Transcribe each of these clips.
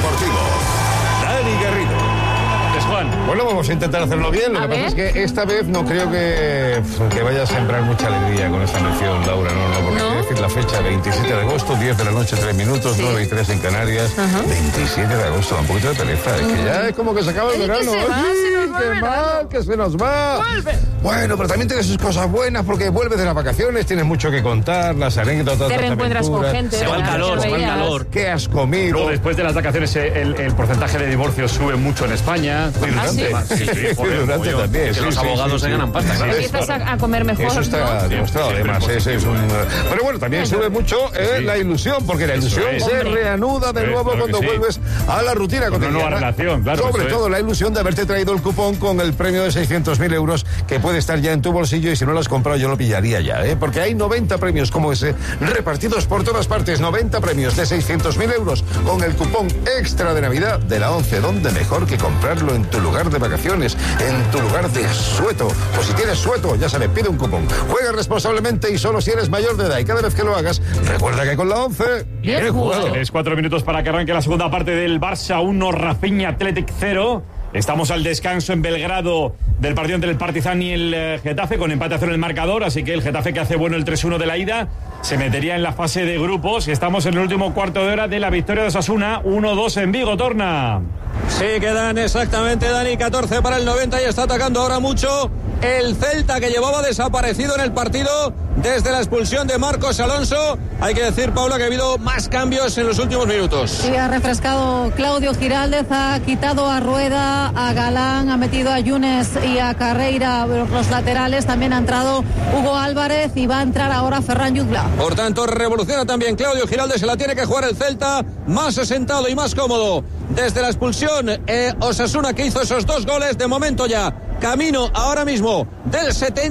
Deportivo. Dani Garrido. Juan. Bueno, vamos a intentar hacerlo bien. Lo que pasa es que esta vez no creo que vaya a sembrar mucha alegría con esta mención, Laura. No, porque hay que decir la fecha, 27 de agosto, 10 de la noche, 3 minutos, 9 y 3 en Canarias. 27 de agosto, da un poquito de pereza. Es que ya es como que se acaba el verano. ¡Qué mal que se nos va! ¡Vuelve! Bueno, pero también tiene sus cosas buenas porque vuelves de las vacaciones, tienes mucho que contar, las anécdotas, te reencuentras con gente. Se va el calor, ¿Qué has comido? Luego, después de las vacaciones, el porcentaje de divorcios sube mucho en España. Durante también. Que los abogados se ganan pasta. Empiezas a comer mejor. Eso está demostrado, además. Pero bueno, también sube mucho la ilusión, porque la ilusión se reanuda de nuevo cuando vuelves a la rutina cotidiana. Una nueva relación, claro. Sobre todo la ilusión de haberte traído el cupón con el premio de 600.000 euros que puede estar ya en tu bolsillo, y si no lo has comprado yo lo pillaría ya, porque hay 90 premios como ese repartidos por todas partes. 90 premios de 600.000 euros con el cupón extra de Navidad de la 11. ¿Dónde mejor que comprarlo? En tu lugar de vacaciones, en tu lugar de sueto. O si tienes sueto, ya sabes, pide un cupón. Juega responsablemente y solo si eres mayor de edad. Y cada vez que lo hagas, recuerda que con la 11... bien jugado. Tienes 4 minutos para que arranque la segunda parte del Barça 1, Rafinha Athletic 0. Estamos al descanso en Belgrado del partido entre el Partizan y el Getafe, con empate a 0 en el marcador, así que el Getafe, que hace bueno el 3-1 de la ida, se metería en la fase de grupos. Estamos en el último cuarto de hora de la victoria de Osasuna, 1-2 en Vigo, Torna. Sí, quedan exactamente, Dani, 14 para el 90 y está atacando ahora mucho el Celta, que llevaba desaparecido en el partido desde la expulsión de Marcos Alonso. Hay que decir, Paula, que ha habido más cambios en los últimos minutos. Sí, ha refrescado Claudio Giraldez, ha quitado a Rueda, a Galán, ha metido a Yunes y a Carreira los laterales. También ha entrado Hugo Álvarez y va a entrar ahora Ferran Jutgla. Por tanto, revoluciona también Claudio Giraldez. Se la tiene que jugar el Celta más asentado y más cómodo desde la expulsión. Osasuna, que hizo esos 2 goles, de momento ya camino ahora mismo del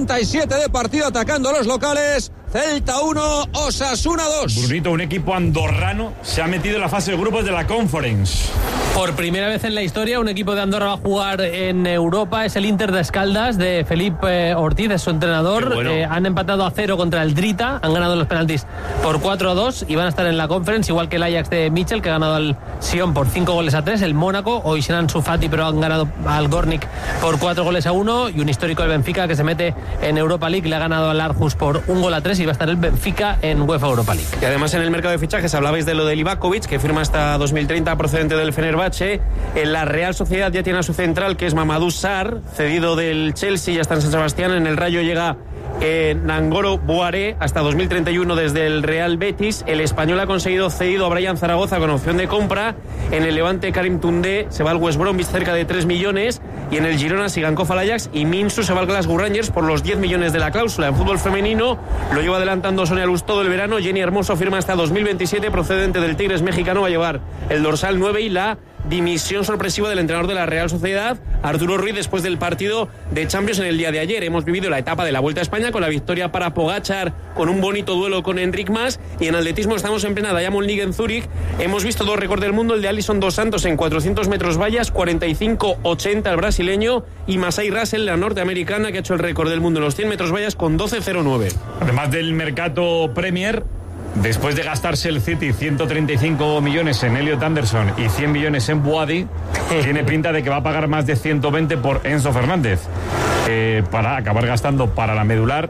77 de partido, atacando a los locales. Celta 1, Osasuna 2. Brunito, un equipo andorrano se ha metido en la fase de grupos de la Conference. Por primera vez en la historia, un equipo de Andorra va a jugar en Europa. Es el Inter de Escaldas, de Felipe Ortiz, es su entrenador. Bueno. Han empatado a 0 contra el Drita, han ganado los penaltis por 4-2 y van a estar en la Conference, igual que el Ajax de Mitchell, que ha ganado al Sion por 5-3. El Mónaco, hoy serán Sufati, pero han ganado al Gornik por 4-1. Y un histórico del Benfica, que se mete en Europa League, le ha ganado al Aarhus por 1-3, y va a estar el Benfica en UEFA Europa League. Y además, en el mercado de fichajes hablabais de lo de Livakovic, que firma hasta 2030 procedente del Fenerbahce. En la Real Sociedad ya tiene a su central, que es Mamadou Sarr, cedido del Chelsea, ya está en San Sebastián. En el Rayo llega Nangolo Boaré hasta 2031 desde el Real Betis. El español ha conseguido cedido a Brian Zaragoza con opción de compra. En el Levante, Karim Toundé se va al West Bromwich, cerca de 3 millones. Y en el Girona, Sigankov al Ajax, y Minsu se va al Glasgow Rangers por los 10 millones de la cláusula. En fútbol femenino lo lleva adelantando Sonia Luz todo el verano. Jenny Hermoso firma hasta 2027, procedente del Tigres mexicano, va a llevar el dorsal 9 y la dimisión sorpresiva del entrenador de la Real Sociedad, Arturo Ruiz, después del partido de Champions en el día de ayer. Hemos vivido la etapa de la Vuelta a España con la victoria para Pogačar, con un bonito duelo con Enric Mas, y en atletismo estamos en plena Diamond League en Zúrich. Hemos visto 2 récords del mundo, el de Alison dos Santos en 400 metros vallas, 45.80 el brasileño, y Masai Russell, la norteamericana, que ha hecho el récord del mundo en los 100 metros vallas con 12.09. Además del mercado Premier, después de gastarse el City 135 millones en Elliot Anderson y 100 millones en Boadi, tiene pinta de que va a pagar más de 120 por Enzo Fernández, para acabar gastando para la medular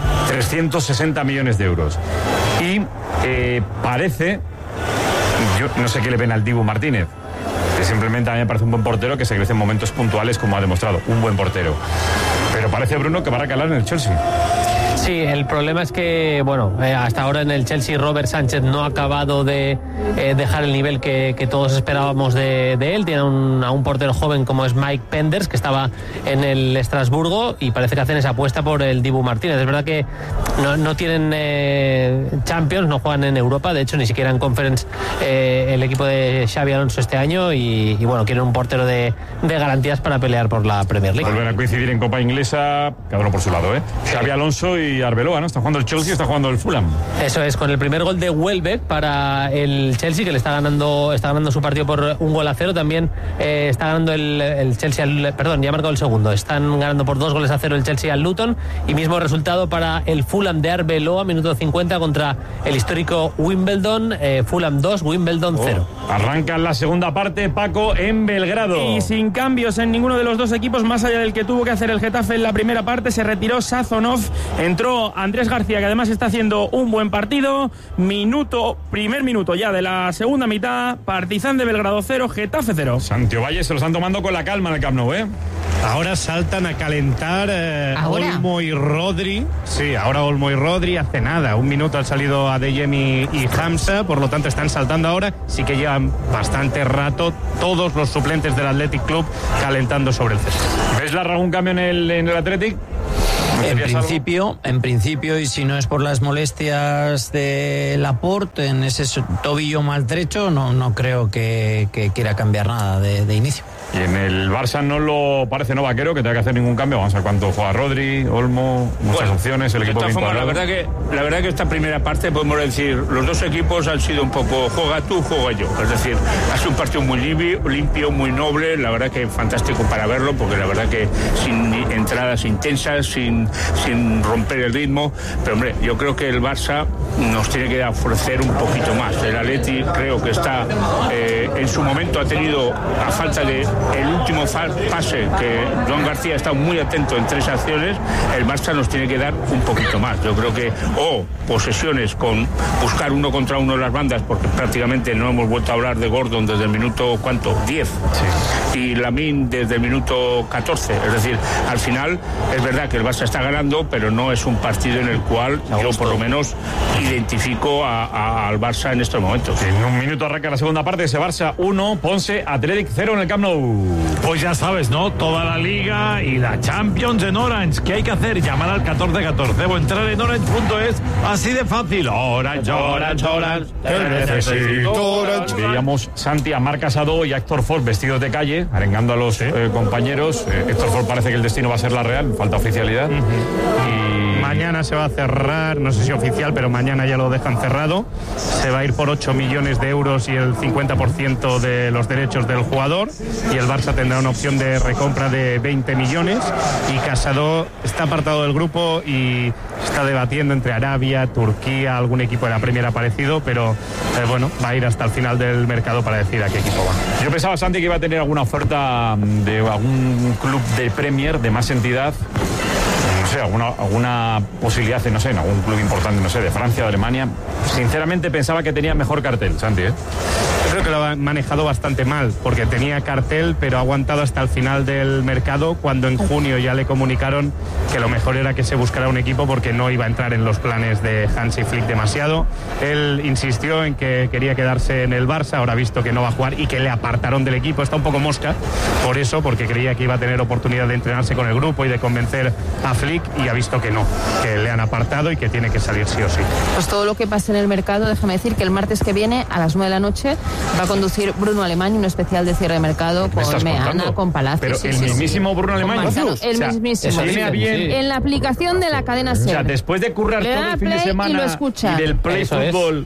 360 millones de euros. Y parece, yo no sé qué le ven al Dibu Martínez, que simplemente a mí me parece un buen portero que se crece en momentos puntuales, como ha demostrado, un buen portero. Pero parece, Bruno, que va a recalar en el Chelsea. Sí, el problema es que, bueno, hasta ahora en el Chelsea Robert Sánchez no ha acabado de dejar el nivel que todos esperábamos de él. Tiene a un portero joven como es Mike Penders, que estaba en el Estrasburgo, y parece que hacen esa apuesta por el Dibu Martínez. Es verdad que no tienen Champions, no juegan en Europa, de hecho ni siquiera en Conference el equipo de Xabi Alonso este año, y bueno, quieren un portero de garantías para pelear por la Premier League. Vuelven a coincidir en Copa Inglesa, cada uno por su lado, Xabi Alonso y y Arbeloa, ¿no? Está jugando el Chelsea, está jugando el Fulham. Eso es, con el primer gol de Welbeck para el Chelsea, que le está ganando su partido por 1-0. También está ganando el Chelsea, ya ha marcado el segundo. Están ganando por 2-0 el Chelsea al Luton. Y mismo resultado para el Fulham de Arbeloa, minuto 50 contra el histórico Wimbledon. Fulham 2, Wimbledon 0. Arranca la segunda parte, Paco, en Belgrado. Y sin cambios en ninguno de los dos equipos, más allá del que tuvo que hacer el Getafe en la primera parte. Se retiró Sazonov, entró Andrés García, que además está haciendo un buen partido. Primer minuto ya de la segunda mitad. Partizan de Belgrado 0, Getafe 0. Santiago Valle se lo están tomando con la calma en el Camp Nou, ¿eh? Ahora saltan a calentar Olmo y Rodri. Sí, ahora Olmo y Rodri. Hace nada, un minuto han salido Adeyemi y Hamza, por lo tanto están saltando ahora. Sí que llevan bastante rato todos los suplentes del Athletic Club calentando sobre el césped. ¿Ves, Larra, algún cambio en el Athletic? En principio, y si no es por las molestias de Laporte en ese tobillo maltrecho, no creo que quiera cambiar nada de inicio. Y en el Barça no lo parece no vaquero que tenga que hacer ningún cambio. Vamos a ver cuánto juega Rodri, Olmo, muchas opciones, el equipo bien cuadrado. La verdad que esta primera parte podemos decir, los dos equipos han sido un poco juega tú, juega yo. Es decir, ha sido un partido muy limpio, muy noble, la verdad que fantástico para verlo, porque la verdad que sin entradas intensas, sin romper el ritmo. Pero hombre, yo creo que el Barça nos tiene que ofrecer un poquito más. El Atleti creo que está en su momento ha tenido, a falta de el último pase, que Joan García ha estado muy atento en 3 acciones, el Barça nos tiene que dar un poquito más. Yo creo que posesiones con buscar uno contra uno en las bandas, porque prácticamente no hemos vuelto a hablar de Gordon desde el minuto 10 sí. Y Lamine desde el minuto 14, es decir, al final es verdad que el Barça está ganando, pero no es un partido en el cual yo por lo menos identifico al Barça en estos momentos. En un minuto arranca la segunda parte, ese Barça 1, Ponce Athletic 0 en el Camp Nou. Pues ya sabes, ¿no? Toda la Liga y la Champions en Orange. ¿Qué hay que hacer? Llamar al 1414 o entrar en Orange.es. Así de fácil. Orange. Veíamos Santi a Marc Casado y a Héctor Ford vestidos de calle, arengando a los compañeros. Héctor Ford parece que el destino va a ser la Real, falta oficialidad. Mañana se va a cerrar, no sé si oficial, pero mañana ya lo dejan cerrado. Se va a ir por 8 millones de euros y el 50% de los derechos del jugador. Y el Barça tendrá una opción de recompra de 20 millones. Y Casado está apartado del grupo y está debatiendo entre Arabia, Turquía, algún equipo de la Premier aparecido, pero va a ir hasta el final del mercado para decir a qué equipo va. Yo pensaba, Santi, que iba a tener alguna oferta de algún club de Premier, de más entidad. No sé, alguna posibilidad en algún club importante, de Francia, de Alemania. Sinceramente pensaba que tenía mejor cartel, Santi, ¿eh? Yo creo que lo ha manejado bastante mal, porque tenía cartel, pero ha aguantado hasta el final del mercado, cuando en junio ya le comunicaron que lo mejor era que se buscara un equipo, porque no iba a entrar en los planes de Hansi Flick demasiado. Él insistió en que quería quedarse en el Barça, ahora ha visto que no va a jugar y que le apartaron del equipo. Está un poco mosca por eso, porque creía que iba a tener oportunidad de entrenarse con el grupo y de convencer a Flick, y ha visto que no, que le han apartado y que tiene que salir sí o sí. Pues todo lo que pase en el mercado, déjame decir que el martes que viene a las 9 de la noche va a conducir Bruno Alemany un especial de cierre de mercado con Meana, con Palacio. Pero el mismísimo Bruno Alemany. El mismísimo. En la aplicación de la cadena SER. O sea, después de currar todo el fin de semana y del Play Fútbol,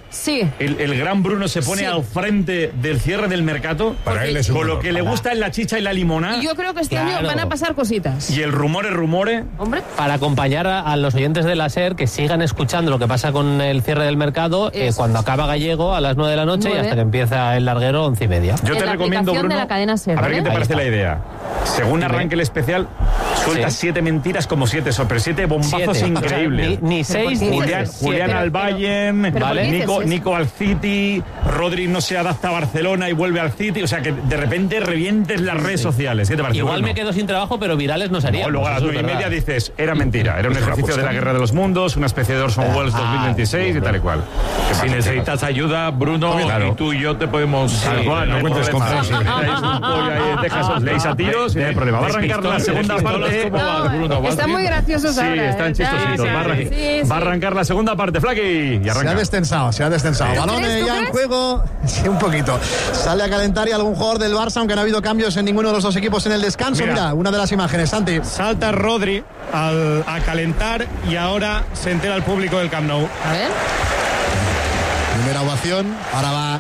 el gran Bruno se pone al frente del cierre del mercado, con lo que le gusta es la chicha y la limonada. Y yo creo que este año van a pasar cositas. Y el rumore. Hombre. Para acompañar a los oyentes de la SER, que sigan escuchando lo que pasa con el cierre del mercado, cuando acaba Gallego a las 9 de la noche y hasta que empieza el larguero 11:30. Yo te recomiendo, Bruno, de la cadena SER, a ver qué te parece la idea. Según arranque el especial, suelta 7 mentiras como 7 bombazos increíbles. Ni 6 ni Julián al Bayern, Nico al City, Rodri no se adapta a Barcelona y vuelve al City. O sea, que de repente revientes las redes sociales. ¿Qué te parece? Igual me quedo sin trabajo, pero virales no sería. Luego a las 9:30 dices, era mentira, era un ejercicio de la guerra de los mundos, una especie de Orson Welles 2026 y tal y cual. Si necesitas ayuda, Bruno, y tú y yo te podemos... no cuentes con Francia. Leéis a tiros y no hay problema. Va a arrancar la segunda parte. cómo va, Bruno. Están muy graciosos ahora. Sí, están chistositos. Va a arrancar la segunda parte, Flaky. Y arranca. Se ha destensado. Balón ya en juego. Sí, un poquito. Sale a calentar y algún jugador del Barça, aunque no ha habido cambios en ninguno de los dos equipos en el descanso. Mira una de las imágenes, Santi. Salta Rodri a calentar y ahora se entera el público del Camp Nou. A ver. Primera ovación. Ahora va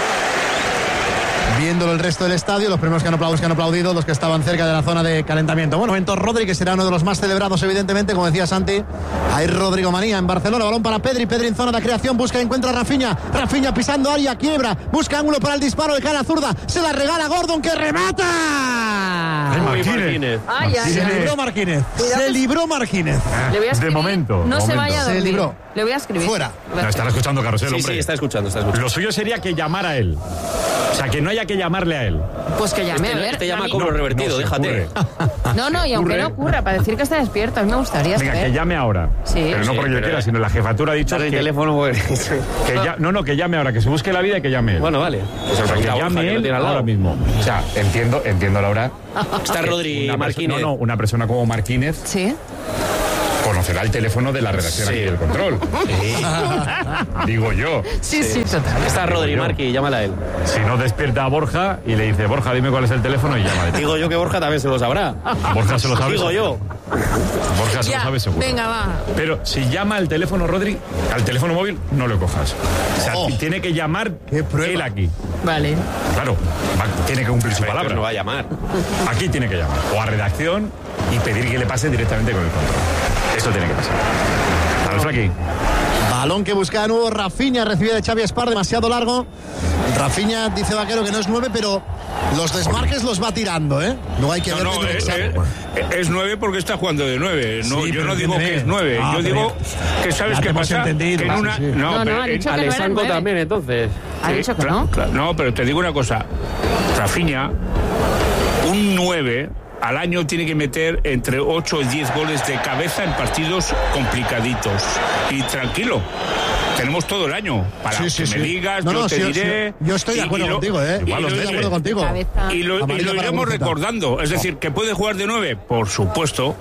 viéndolo el resto del estadio, los primeros que han aplaudido, los que estaban cerca de la zona de calentamiento. Bueno, momento Rodri, que será uno de los más celebrados, evidentemente, como decía Santi. Hay Rodrigo Manía en Barcelona, balón para Pedri en zona de creación, busca y encuentra a Rafinha pisando área, quiebra, busca ángulo para el disparo, de cara zurda, se la regala Gordon, que remata. Marquínez. Se libró Marquínez. Le voy a escribir, de momento. No se vaya a dormir. Se libró. Le voy a escribir. Fuera. No, estará escuchando Carrusel, hombre. Sí, está escuchando. Lo suyo sería que llamara a él. O sea, que no haya que llamarle a él. Pues que llame, a ver. Te llama cobro revertido, déjate. No, y aunque no ocurra, para decir que está despierto, a mí me gustaría Venga, saber. que llame ahora. Sí. Pero no porque yo quiera, sino la jefatura ha dicho que... que... el teléfono... que llame ahora, que se busque la vida y que llame él. Bueno, vale. Pues que llame él ahora mismo. O sea, entiendo, Laura. Está Rodri Marquínez. Una persona como Marquínez... Sí. Conocerá el teléfono de la redacción aquí del control. Sí. Digo yo. Sí, total. Está Rodri Marqui, llámala a él. Si no, despierta a Borja y le dice, Borja, dime cuál es el teléfono y llámale. Digo yo que Borja también se lo sabrá. Borja se lo sabe. Digo yo. Borja se lo sabe seguro. Venga, va. Pero si llama al teléfono, Rodri, al teléfono móvil, no lo cojas. O sea, tiene que llamar él aquí. Vale. Claro, tiene que cumplir su palabra. No va a llamar. Aquí tiene que llamar. O a redacción y pedir que le pase directamente con el control. Eso tiene que pasar. A ver, Flaky. Balón que busca de nuevo Rafinha, recibe de Xavi Espar, demasiado largo. Rafinha dice Vaquero que no es 9, pero los desmarques los va tirando, ¿eh? No hay que ver. Es 9 porque está jugando de 9. No, sí, yo no digo que es 9. Yo digo que sabes qué pasa. Que en una... No, ha dicho que Alessandro también, entonces. Ha dicho que no. Claro. No, pero te digo una cosa. Rafinha, un 9... al año tiene que meter entre 8 y 10 goles de cabeza en partidos complicaditos. Y tranquilo, tenemos todo el año para que me digas, yo te diré. Yo estoy de acuerdo contigo, ¿eh? Estoy de acuerdo contigo. Y lo iremos recordando. Es decir, ¿que puede jugar de 9? Por supuesto,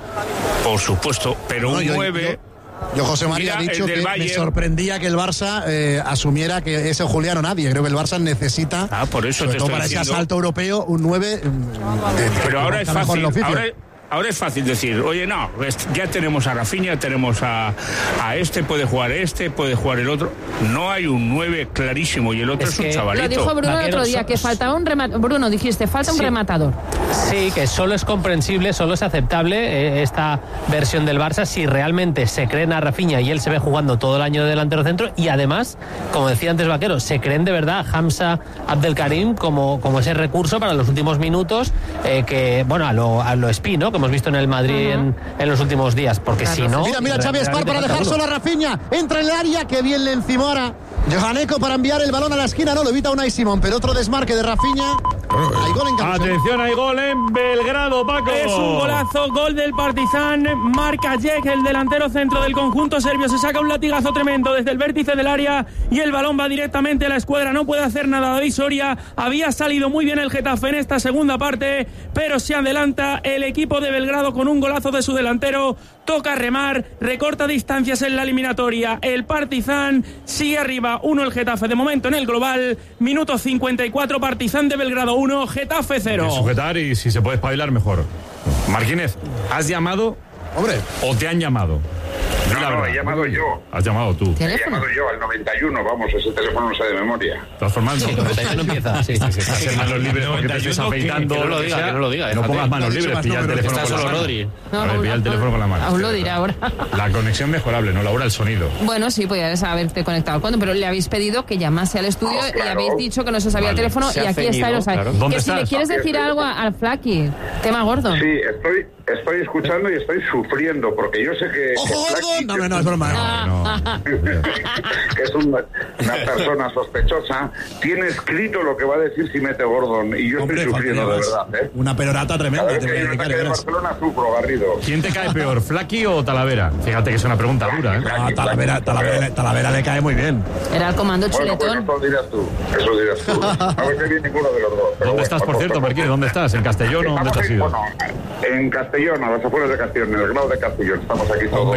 pero un 9... Yo, José María, he dicho que me sorprendía que el Barça asumiera que ese Julián o nadie. Creo que el Barça necesita, por eso sobre te todo estoy para diciendo, ese asalto europeo, un 9. Pero ahora es fácil. Ahora es fácil decir, oye, no, ya tenemos a Rafinha, tenemos a este, puede jugar el otro. No hay un 9 clarísimo y el otro es un chavalito. Lo dijo Bruno el otro día, que faltaba un rematador. Bruno, dijiste, falta un rematador. Sí, que solo es comprensible, solo es aceptable esta versión del Barça si realmente se creen a Rafinha y él se ve jugando todo el año de delantero centro y además, como decía antes Vaquero, se creen de verdad a Hamza Abdelkarim como ese recurso para los últimos minutos que, bueno, a lo Espí, ¿no? Que hemos visto en el Madrid en los últimos días, porque si no... Mira Xavi Espar para dejar solo a Rafinha, entra en el área, que bien le encimó ahora Johaneco para enviar el balón a la esquina, no lo evita Unai Simón, pero otro desmarque de Rafinha. Hay gol en Carrusel. Atención, hay gol en Belgrado, Paco. Es un golazo, gol del Partizan. Marca Jek, el delantero centro del conjunto serbio. Se saca un latigazo tremendo desde el vértice del área y el balón va directamente a la escuadra. No puede hacer nada David Soria. Había salido muy bien el Getafe en esta segunda parte, pero se adelanta el equipo de Belgrado con un golazo de su delantero. Toca remar, recorta distancias en la eliminatoria. El Partizan sigue arriba, 1 el Getafe. De momento en el global, minuto 54, Partizan de Belgrado 1, Getafe 0. Sujetar y si se puede espabilar mejor. Marquínez, ¿has llamado? Hombre. ¿O te han llamado? No, he llamado yo. Has llamado tú. He llamado yo al 91, vamos, ese teléfono no sé de memoria. ¿De todas formas? Sí, 91 empieza. Sí. Hacer manos libres porque te estés afeitando. Que no lo diga. No pongas manos libres, pilla el teléfono con la mano. Rodri. Pilla el teléfono con la mano. Aún lo dirá ahora. La conexión mejorable, no, Laura, el sonido. Bueno, sí, podías haberte conectado cuando, pero le habéis pedido que llamase al estudio y habéis dicho que no se sabía el teléfono y aquí está. Que si le quieres decir algo al Flaky, tema gordo. Sí, estoy escuchando y estoy sufriendo porque yo sé que... ¡Ojo, gordo! No, es broma. Que es una persona sospechosa, tiene escrito lo que va a decir si mete Gordon y yo estoy sufriendo de verdad, ¿eh? Una perorata tremenda. Cada vez que hay un ataque de Barcelona sufro, Garrido. ¿Quién te cae peor, Flaky o Talavera? Fíjate que es una pregunta dura, ¿eh? Talavera le cae muy bien. Era el comando chuletón. Pues eso dirás tú. A ver si viene ninguno de los dos. ¿Dónde estás, por cierto, Marquínez? ¿Dónde estás? ¿En Castellón o dónde estás ido? Bueno, En Castellón, a las afueras de Castellón, en el grado de Castellón. Estamos aquí todos.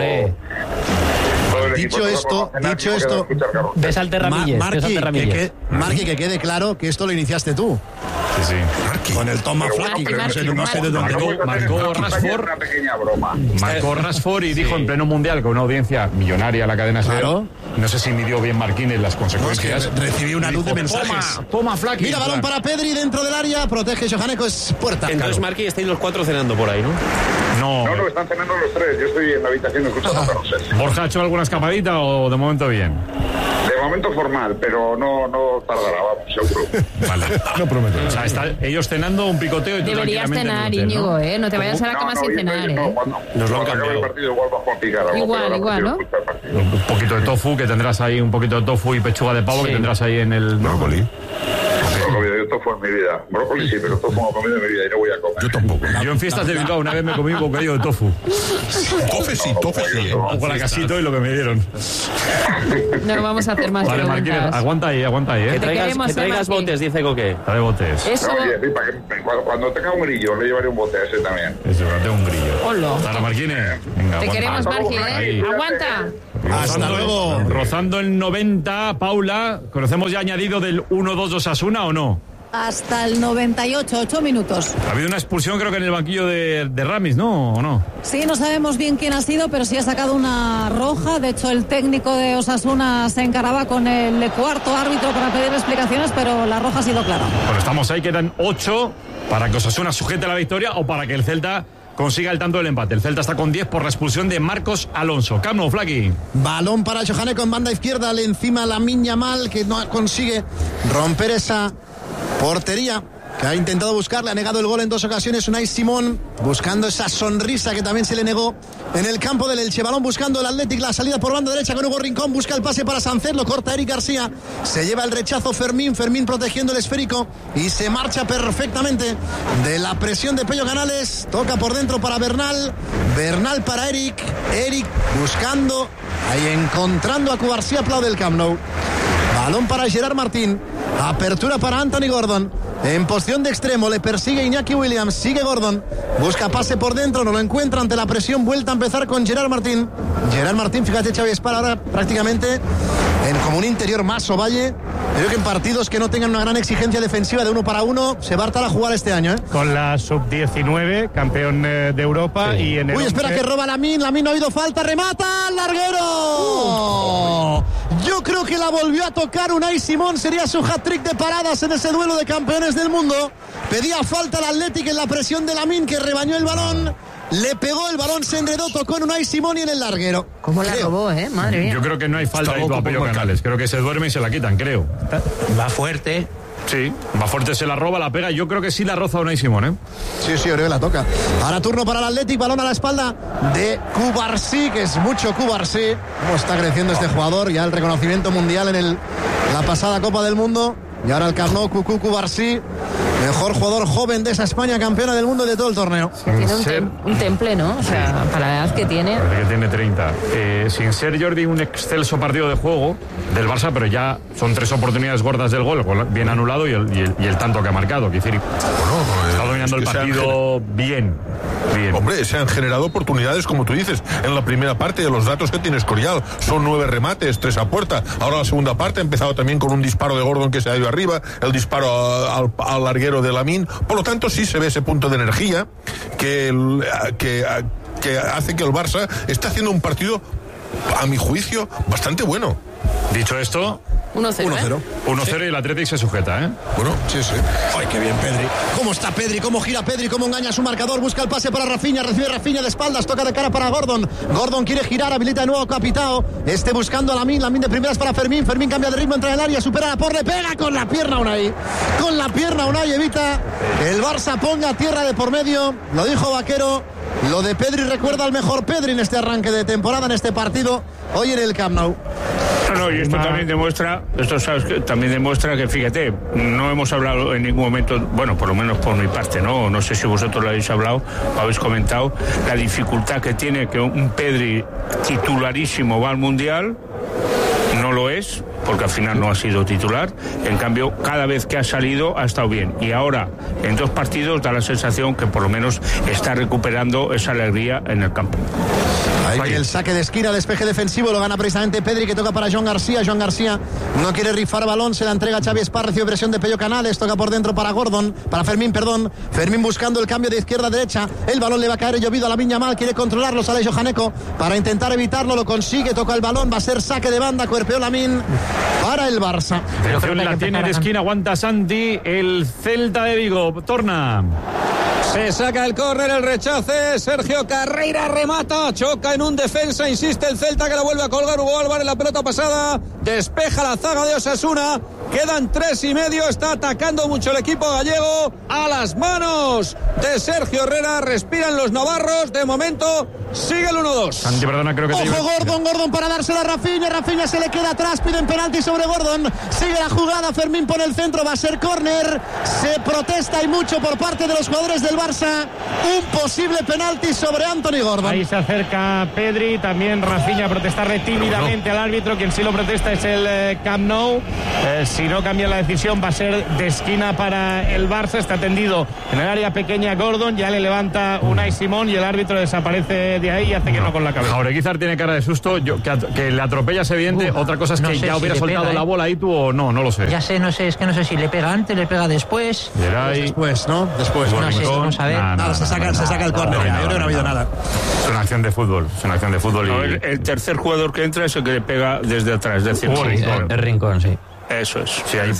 Dicho esto, ves al Terramilles. Marqui, que quede claro que esto lo iniciaste tú. Sí. Marqui. Con el Toma Flaky, que no sé de dónde. Marcó Rashford. Una pequeña broma. Marcó Rashford y dijo en pleno mundial, con una audiencia millonaria, la cadena SER. Claro. No sé si midió bien Marquínez las consecuencias. No, es que recibí una luz de mensajes. Toma Flaky. Mira, balón para Pedri dentro del área. Protege Johaneko, es puerta. Entonces, Marqui, estáis los 4 cenando por ahí, ¿no? No, están cenando los 3. Yo estoy en la habitación escuchando Carrusel. ¿Borja ha hecho alguna escapadita o de momento bien? De momento formal, pero no tardará, vamos, seguro. Vale. No prometo. O sea, ellos cenando un picoteo y tú deberías cenar, Íñigo, ¿no? No te vayas a la cama sin cenar, Nos lo han cambiado. El partido igual bajo a picar. Igual, ¿no? Un poquito de tofu, que tendrás ahí, un poquito de tofu y pechuga de pavo que tendrás ahí en el brócoli. Yo tofu en mi vida. Brócoli sí, pero tofu no he comido en mi vida y no voy a comer. Yo tampoco. Yo en fiestas de Bilbao una vez me comí un bocadillo de tofu. Tofe sí. O con la casito y lo que me dieron. No vamos a hacer más preguntas. Vale, Marquínez, aguanta ahí, Que traigas botes, dice Coque. Trae botes. Eso. No, oye, cuando tenga un grillo, le llevaré un bote a ese también. Eso, tengo un grillo. Hola. Para Marquínez. Venga, te queremos, Marquínez. Aguanta. Hasta luego. Rozando el 90, Paula, ¿conocemos ya añadido del 1-2 de Osasuna o no? Hasta el 98, 8 minutos. Ha habido una expulsión, creo que en el banquillo de Ramis, ¿no? ¿O no? Sí, no sabemos bien quién ha sido, pero sí ha sacado una roja. De hecho, el técnico de Osasuna se encaraba con el cuarto árbitro para pedir explicaciones, pero la roja ha sido clara. Bueno, estamos ahí, quedan 8 para que Osasuna sujete la victoria o para que el Celta consiga el tanto del empate. El Celta está con 10 por la expulsión de Marcos Alonso. Camp Nou, Flaky. Balón para Johaneko en banda izquierda, le encima Lamine Yamal, que no consigue romper esa portería que ha intentado buscar, le ha negado el gol en 2 ocasiones Unai Simón, buscando esa sonrisa que también se le negó en el campo del Elche. Balón buscando el Athletic, la salida por banda derecha con Hugo Rincón, busca el pase para Sánchez, lo corta Eric García, se lleva el rechazo Fermín protegiendo el esférico y se marcha perfectamente de la presión de Pello Canales. Toca por dentro para Bernal para Eric buscando, ahí encontrando a Cubarsí, aplaude el Camp Nou. Balón para Gerard Martín, apertura para Anthony Gordon, en posición de extremo, le persigue Iñaki Williams, sigue Gordon, busca pase por dentro, no lo encuentra ante la presión, vuelta a empezar con Gerard Martín, fíjate, Xavi Espar ahora prácticamente en como un interior más Ovalle. Creo que en partidos que no tengan una gran exigencia defensiva de 1 para 1 se va a hartar a jugar este año, ¿eh? Con la sub-19, campeón de Europa, y en el Uy, espera, que roba Lamine no ha habido falta, remata al larguero. Yo creo que la volvió a tocar Unai Simón, sería su hat-trick de paradas en ese duelo de campeones del mundo. Pedía falta al Athletic en la presión de Lamine, que rebañó el balón. Le pegó el balón, se enredó, tocó en Unai Simón y en el larguero. ¿Cómo la robó, madre mía? Yo creo que no hay falta ahí a Pello Canales. Creo que se duerme y se la quitan, creo. Va fuerte. Sí, va fuerte, se la roba, la pega. Yo creo que sí la roza Unai Simón, ¿eh? Sí, creo que la toca. Ahora turno para el Athletic, balón a la espalda de Cubarsí, que es mucho Cubarsí. Cómo está creciendo este jugador, ya el reconocimiento mundial en la pasada Copa del Mundo. Y ahora el Camp Nou, Cubarsí, mejor jugador joven de esa España, campeona del mundo y de todo el torneo. Tiene un temple, ¿no? O sea, para la edad que tiene. Parece que tiene 30. Sin ser, Jordi, un excelso partido de juego del Barça, pero ya son 3 oportunidades gordas del gol, bien anulado y el tanto que ha marcado. Quiero decir, está dominando el partido bien. Hombre, se han generado oportunidades, como tú dices, en la primera parte, de los datos que tiene Escorial. Son 9 remates, 3 a puerta. Ahora la segunda parte ha empezado también con un disparo de Gordon que se ha ido arriba, el disparo al larguero de Lamine. Por lo tanto, sí se ve ese punto de energía que hace que el Barça esté haciendo un partido, a mi juicio, bastante bueno. Dicho esto, 1-0. 1-0 y el Athletic se sujeta, ¿eh? Bueno, sí. Ay, qué bien Pedri. ¿Cómo está Pedri? ¿Cómo gira Pedri? ¿Cómo engaña su marcador? Busca el pase para Rafinha, recibe Rafinha de espaldas, toca de cara para Gordon. Gordon quiere girar, habilita de nuevo Capitao. Buscando a Lamine de primeras para Fermín. Fermín cambia de ritmo, entra en el área, supera la por, le pega con la pierna Unai. Con la pierna Unai evita que el Barça ponga tierra de por medio. Lo dijo Vaquero. Lo de Pedri recuerda al mejor Pedri en este arranque de temporada, en este partido, hoy en el Camp Nou. Y esto también demuestra, que, fíjate, no hemos hablado en ningún momento, bueno, por lo menos por mi parte, no sé si vosotros lo habéis hablado, lo habéis comentado, la dificultad que tiene que un Pedri titularísimo va al Mundial. No no lo es, porque al final no ha sido titular. En cambio, cada vez que ha salido ha estado bien. Y ahora, en 2 partidos, da la sensación que por lo menos está recuperando esa alegría en el campo. Ahí el saque de esquina, despeje defensivo, lo gana precisamente Pedri, que toca para Joan García. Joan García no quiere rifar balón, se la entrega a Xavi Esparra, recibe presión de Pello Canales, toca por dentro para Fermín, Fermín buscando el cambio de izquierda a derecha, el balón le va a caer llovido a Lamine Yamal, quiere controlarlo, sale Johaneco para intentar evitarlo, lo consigue, toca el balón, va a ser saque de banda, cuerpeó Lamine para el Barça. Pero la tiene de esquina, aguanta Santi, el Celta de Vigo, torna. Se saca el córner, el rechace, Sergio Carreira remata, choca en un defensa, insiste el Celta que la vuelve a colgar Hugo Álvarez, la pelota pasada, despeja la zaga de Osasuna, quedan 3:30, está atacando mucho el equipo gallego, a las manos de Sergio Herrera, respiran los navarros, de momento sigue el 1-2. Santi, perdona, creo que te Ojo, Gordon para dársela a Rafinha se le queda atrás, piden penalti sobre Gordon, sigue la jugada, Fermín pone el centro, va a ser córner, se protesta y mucho por parte de los jugadores del Barça, un posible penalti sobre Anthony Gordon. Ahí se acerca Pedri, también Rafinha a protestarle tímidamente al árbitro, quien sí lo protesta es el Camp Nou, si no cambia la decisión va a ser de esquina para el Barça, está tendido en el área pequeña Gordon, ya le levanta Unai Simón y el árbitro desaparece de ahí y hace que no con la cabeza. Jaureguizar tiene cara de susto, que le atropella es evidente, otra cosa es que ya hubiera soltado la bola ahí tú o no lo sé. Ya sé, no sé si le pega antes, le pega después. Después, ¿no? Después. No sé, vamos a ver. Nada, se saca el córner, yo creo que no ha habido nada. Es una acción de fútbol, y... el tercer jugador que entra es el que le pega desde atrás, es decir, el Rincón, sí. Eso es. Sí, ahí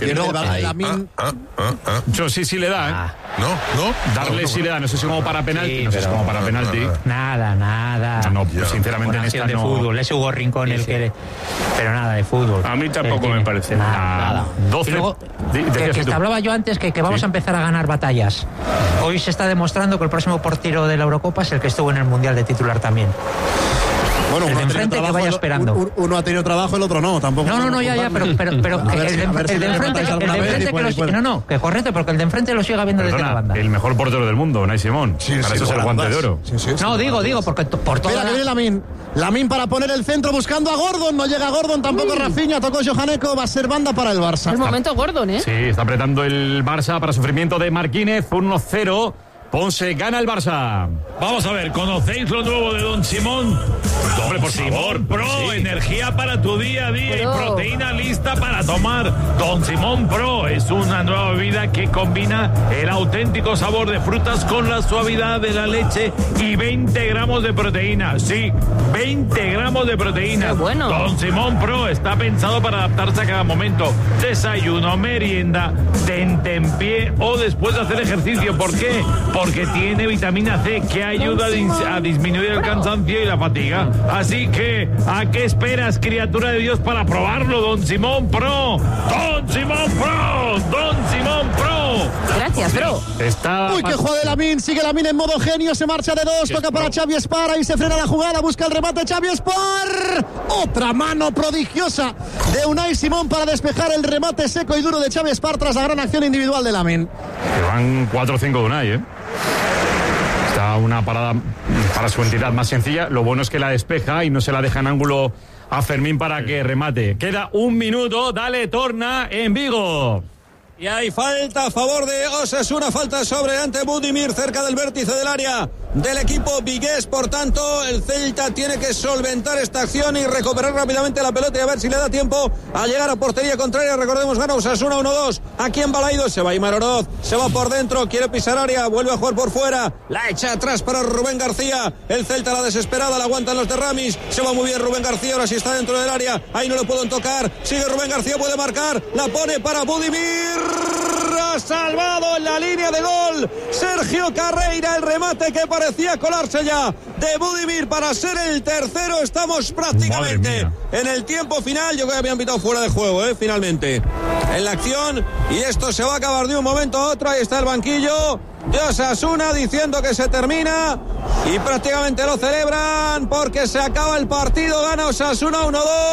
Yo sí le da, No. Darle sí le da, no sé si como para penalti. Sí, no sé si como para penalti. Nada. No, pues sinceramente en esta de fútbol, es Hugo Rincón el que... Pero nada de fútbol. A mí tampoco me parece. Nada. 12. Luego, que te hablaba yo antes que vamos a empezar a ganar batallas. Hoy se está demostrando que el próximo portero de la Eurocopa es el que estuvo en el Mundial de titular también. Bueno, el de enfrente que vaya esperando. Uno ha tenido trabajo, el otro no, tampoco. No, ya, pero el de enfrente que correcto, porque el de enfrente lo siga viendo desde la banda. El mejor portero del mundo, Unai Simón. Para eso es el guante de oro. No, digo, porque por todo. Mira, que viene Lamine para poner el centro buscando a Gordon, no llega Gordon, tampoco Rafinha, tocó Johaneco, va a ser banda para el Barça. El momento Gordon, ¿eh? Sí, está apretando el Barça para sufrimiento de Marquínez, 1-0. Ponce gana el Barça. Vamos a ver, ¿conocéis lo nuevo de Don Simón? Hombre, por Simón favor. Pro, energía para tu día a día y proteína lista para tomar. Don Simón Pro es una nueva bebida que combina el auténtico sabor de frutas con la suavidad de la leche y 20 gramos de proteína. Sí, 20 gramos de proteína. Qué bueno. Don Simón Pro está pensado para adaptarse a cada momento. Desayuno, merienda, tentempié o después de hacer ejercicio. ¿Por qué? Porque tiene vitamina C que ayuda a disminuir el cansancio y la fatiga. Así que, ¿a qué esperas, criatura de Dios, para probarlo, Don Simón Pro? ¡Don Simón Pro! ¡Don Simón Pro! Gracias, Pro. Uy, que juega de Lamine, sigue Lamine en modo genio, se marcha de 2, toca para Xavi Esparra y se frena la jugada, busca el remate Xavi Esparra. Otra mano prodigiosa de Unai Simón para despejar el remate seco y duro de Xavi Esparra tras la gran acción individual de Lamine. Que van 4 o 5 de Unai, Está una parada para su entidad más sencilla. Lo bueno es que la despeja y no se la deja en ángulo a Fermín para que remate. Queda 1 minuto, dale, torna en Vigo. Y hay falta a favor de Osasuna, falta sobre ante Budimir cerca del vértice del área del equipo vigués. Por tanto, el Celta tiene que solventar esta acción y recuperar rápidamente la pelota y a ver si le da tiempo a llegar a portería contraria. Recordemos, gana Osasuna 1-2 aquí en Balaido. Se va Aimar Oroz, se va por dentro, quiere pisar área, vuelve a jugar por fuera, la echa atrás para Rubén García. El Celta, la desesperada, la aguantan los de Ramis. Se va muy bien Rubén García, ahora sí está dentro del área, ahí no le pueden tocar. Sigue Rubén García, puede marcar, la pone para Budimir. Ha salvado en la línea de gol Sergio Carreira, el remate que parecía colarse ya de Budimir para ser el tercero. Estamos prácticamente en el tiempo final. Yo creo que habían pitado fuera de juego, finalmente en la acción, y esto se va a acabar de un momento a otro. Ahí está el banquillo de Osasuna diciendo que se termina y prácticamente lo celebran porque se acaba el partido. Gana Osasuna 1-2.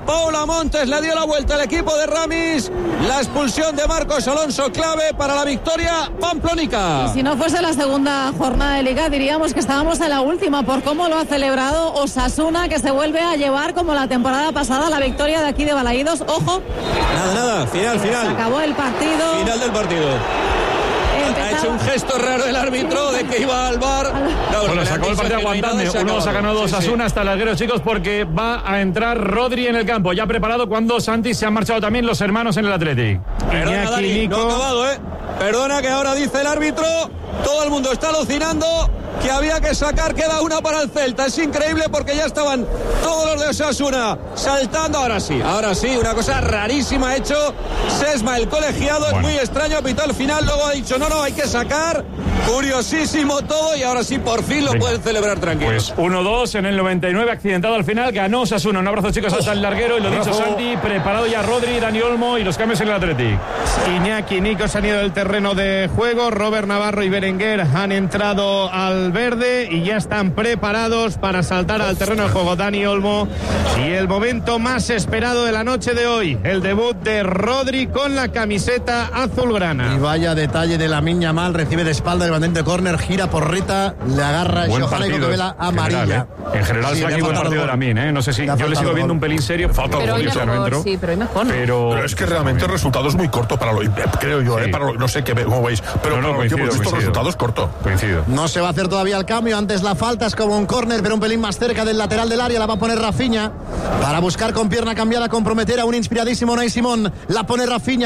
Paula Montes le dio la vuelta al equipo de Ramis. La expulsión de Marcos Alonso, clave para la victoria pamplónica. Y si no fuese la segunda jornada de Liga, diríamos que estábamos en la última por cómo lo ha celebrado Osasuna, que se vuelve a llevar como la temporada pasada la victoria de aquí de Balaídos. Ojo. Nada, final. Se acabó el partido. Final del partido. Ha hecho un gesto raro el árbitro de que iba al bar. Bueno, se acabó el partido aguantando. 1-2 ha ganado Osasuna hasta el larguero, chicos, porque va a entrar Rodri en el campo. Ya preparado cuando Santi se han marchado también los hermanos en el Athletic. Perdona, Dani, no ha acabado, Perdona que ahora dice el árbitro. Todo el mundo está alucinando que había que sacar, queda una para el Celta. Es increíble porque ya estaban todos los de Osasuna saltando. Ahora sí, una cosa rarísima ha hecho Sesma, el colegiado. Es muy extraño, pitó al final, luego ha dicho no, hay que sacar. Curiosísimo todo y ahora sí, por fin lo pueden celebrar tranquilos. Pues 1-2 en el 99, accidentado al final, ganó Osasuna. Un abrazo, chicos, hasta el larguero. Y lo dicho, Santi, preparado ya Rodri, Dani Olmo y los cambios en el Athletic. Iñaki y Nico se han ido del terreno de juego. Robert Navarro y Berenguer han entrado al verde y ya están preparados para saltar al terreno de juego. Dani Olmo y el momento más esperado de la noche de hoy, el debut de Rodri con la camiseta azulgrana. Y vaya detalle de Lamine Yamal, recibe de espalda el bandente de córner, gira por Rita, le agarra Johanna y Cocobela amarilla. En general, sí, buen partido de Lamine, no sé si yo le sigo viendo un pelín serio. Falta pero hoy mejor, sí, pero hoy mejor. Pero es que realmente el resultado es muy corto para lo, creo yo, sí. No sé cómo veis, pero para lo que hemos visto, el resultado es corto. Coincido. No se va a hacer todavía el cambio, antes la falta es como un córner, pero un pelín más cerca del lateral del área, la va a poner Rafinha para buscar con pierna cambiada comprometer a un inspiradísimo Unai Simón, la pone Rafinha.